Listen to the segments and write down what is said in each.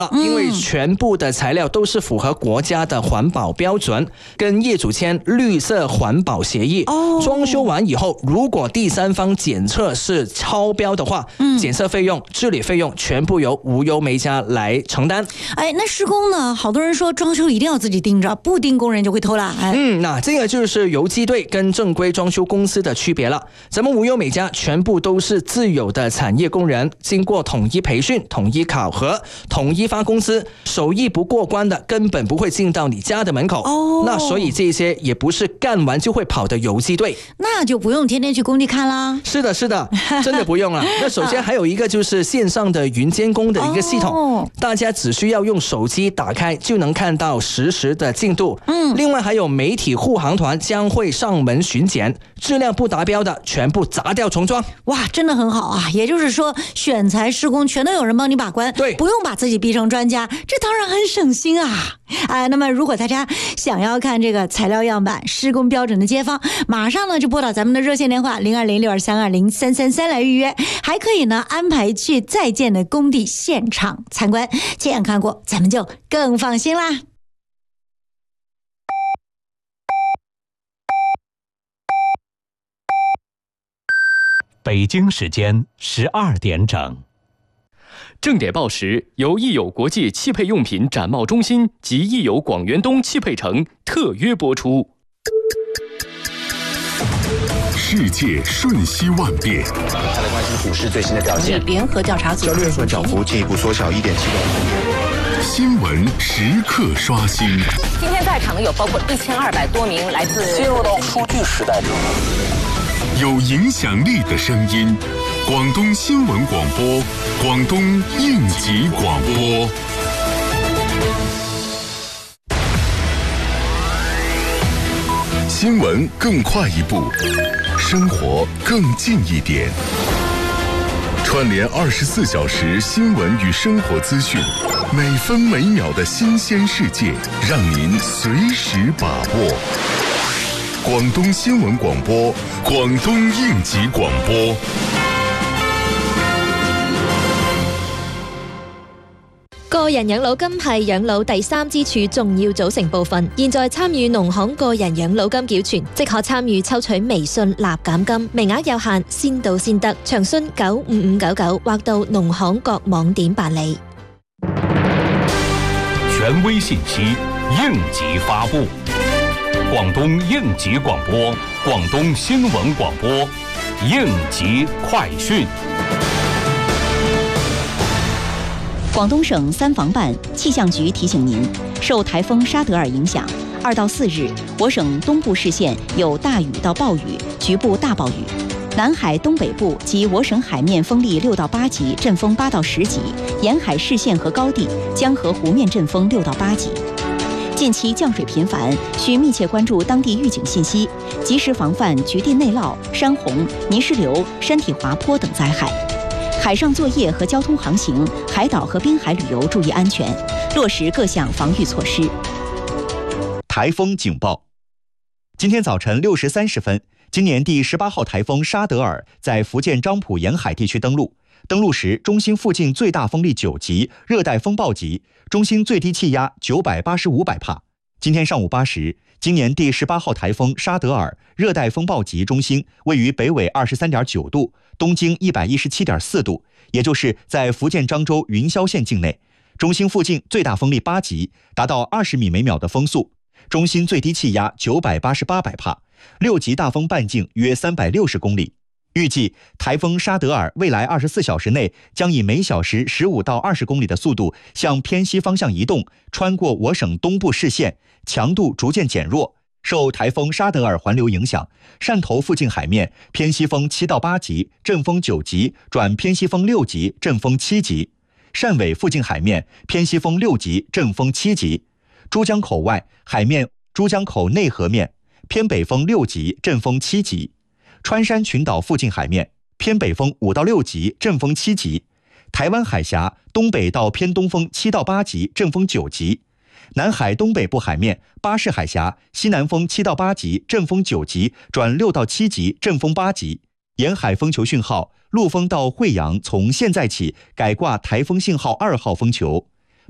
因为全部的材料都是符合国家的环保标准，跟业主签绿色环保协议。装修完以后，如果第三方检测是超标的话，检测费用、治理费用全部由无忧煤家来承担。 那施工呢？好多人说装修一定要自己盯着，不盯工人就会偷懒。 那这个就是游击队跟正规装修公司的区别了。咱们无忧煤家全部都是自有的产业工人，经过统一培训、统一考核、统一发工资，手艺不过关的根本不会进到你家的门口。那所以这些也不是干完就会跑的游击队， 那就不用天天去工地看啦。 是的，真的不用了。那首先还有一个就是线上的云监工的一个系统，大家只需要用手机打开就能看到实时的进度。另外还有媒体护航团将会上门巡检，质量不达标的全部砸掉重装。 哇，真的很好啊！也就是说，选材施工全都有人帮你把关， 对， 不用把自己逼成专家，这当然很省心啊！那么如果大家想要看这个材料样板、施工标准的街坊，马上呢就拨打咱们的热线电话020623203333来预约，还可以呢安排去在建的工地现场参观，亲眼看过，咱们就更放心啦。 北京时间12点整。 正点报时由益友国际汽配用品展贸中心及益友广元东汽配城特约播出。 世界瞬息万变， 他来关心股市最新的表现。 联合调查组交易日份涨幅进一步缩小1.7%。 新闻时刻刷新。 今天在场的有包括1200多名来自进入到数据时代中， 有影响力的声音，广东新闻广播，广东应急广播。新闻更快一步，生活更近一点。串联24小时新闻与生活资讯，每分每秒的新鲜世界，让您随时把握。广东新闻广播，廣東應急廣播。 個人養老金係養老第三支柱重要組成部分。現在參與農行個人養老金繳存，即可參與抽取微信立減金，名額有限，先到先得。詳詢95599或到農行各網點辦理。 權威信息，應急發布。廣東應急廣播，廣東新聞廣播，應急快訊。 廣東省三防辦氣象局提醒您，受颱風沙德爾影響，2到4日，我省東部市縣有大雨到暴雨，局部大暴雨。南海東北部及我省海面風力6到8級，陣風8到10級；沿海市縣和高地、江河湖面陣風6到8級。近期降水頻繁，需密切關注當地預警信息，及時防範局地內澇、山洪、泥石流、山體滑坡等災害。海上作業和交通航行，海島和濱海旅遊注意安全，落實各項防禦措施。 台風警報。今天早晨6時30分，今年第18號台風沙德爾在福建漳浦沿海地區登陸。登陸時，中心附近最大風力9級，熱帶風暴級，中心最低氣壓985百帕。今天上午8時，今年第18號台風沙德爾熱帶風暴級中心位於北緯23.9度，東經117.4度，也就是在福建漳州雲霄縣境內。中心附近最大風力8級，達到20米每秒的風速。中心最低氣壓988百帕，6級大風半徑約360公里。預計颱風沙德爾未來24小時內將以每小時15到20公里的速度向偏西方向移動，穿過我省東部市縣，強度逐漸減弱。受颱風沙德爾環流影響，汕頭附近海面偏西風7到8級，陣風9級轉偏西風6級，陣風7級；汕尾附近海面偏西風6級，陣風7級；珠江口外海面珠江口內河面偏北風6級，陣風7級；川山群島附近海面偏北風5到6級，陣風7級；台灣海峽東北到偏東風7到8級，陣風9級；南海東北部海面巴士海峽西南風7到8級，陣風9級轉6到7級，陣風8級。沿海風球訊號，陸豐到惠陽從現在起改掛颱風信號2號風球。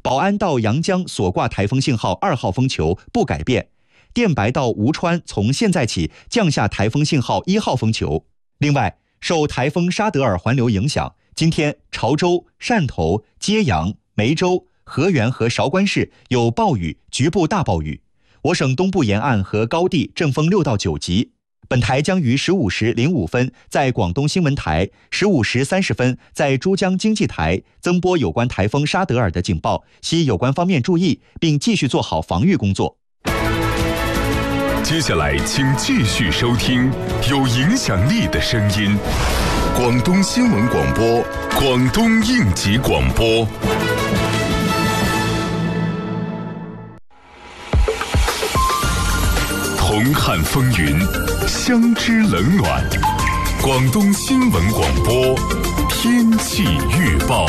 宝安到阳江所挂台风信号2号风球不改变，电白到吴川从现在起降下台风信号1号风球。另外，受台风沙德尔环流影响，今天潮州、汕头、揭阳、梅州、河源和韶关市有暴雨，局部大暴雨。我省东部沿岸和高地阵风6到9级。本台将于15时05分在广东新闻台，15时30分在珠江经济台增播有关台风沙德尔的警报，希有关方面注意，并继续做好防御工作。 接下来请继续收听有影响力的声音——广东新闻广播、广东应急广播。同看风云，相知冷暖。广东新闻广播天气预报。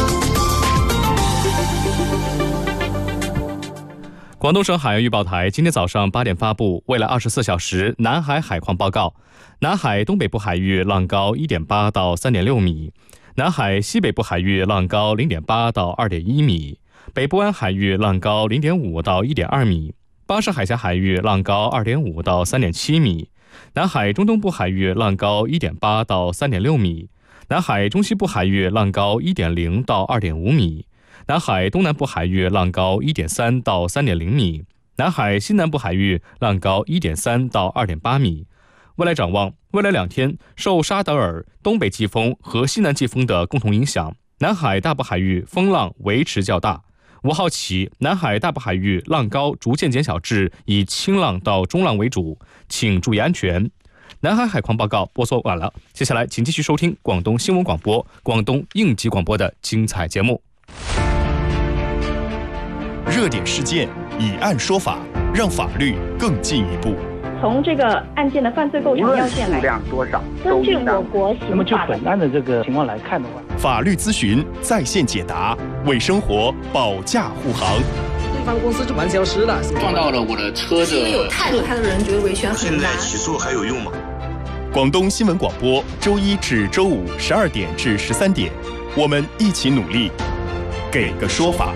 广东省海洋预报台今天早上8点发布未来24小时南海海况报告：南海东北部海域浪高1.8到3.6米，南海西北部海域浪高0.8到2.1米，北部湾海域浪高0.5到1.2米，巴士海峡海域浪高2.5到3.7米，南海中东部海域浪高1.8到3.6米，南海中西部海域浪高1.0到2.5米，南海东南部海域浪高1.3到3.0米，南海西南部海域浪高1.3到2.8米。未来展望，未来2天受沙德尔、东北季风和西南季风的共同影响，南海大部海域风浪维持较大。5号起，南海大部海域浪高逐渐减小至以轻浪到中浪为主，请注意安全。南海海况报告播送完了，接下来请继续收听广东新闻广播、广东应急广播的精彩节目。 热点事件，以案说法，让法律更进一步。 从这个案件的犯罪构成要件来，根据我国刑法， 那么就本案的这个情况来看的话， 法律咨询在线解答，为生活保驾护航。 对方公司就蛮消失了， 撞到了我的车的。 有态度，他的人觉得维权很难。 现在起诉还有用吗？ 广东新闻广播，周一至周五12点至13点，我们一起努力，给个说法。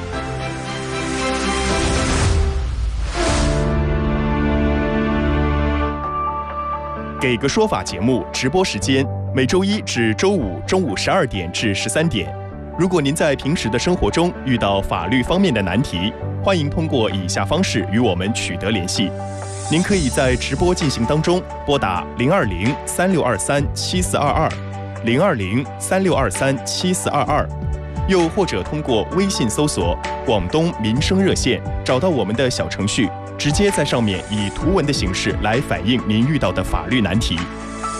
给个说法节目直播时间每周一至周五中午12点至13点。如果您在平时的生活中遇到法律方面的难题，欢迎通过以下方式与我们取得联系。您可以在直播进行当中拨打020-3623-7422 020-3623-7422，又或者通过微信搜索广东民生热线，找到我们的小程序，直接在上面以图文的形式来反映您遇到的法律难题。